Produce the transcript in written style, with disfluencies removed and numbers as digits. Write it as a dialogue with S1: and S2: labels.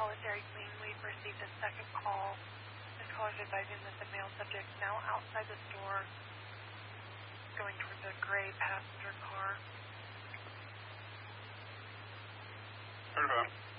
S1: Solitary Queen, we've received a second call. This caller is advising that the male subject is now outside the store, going towards a gray passenger car.
S2: Heard about him.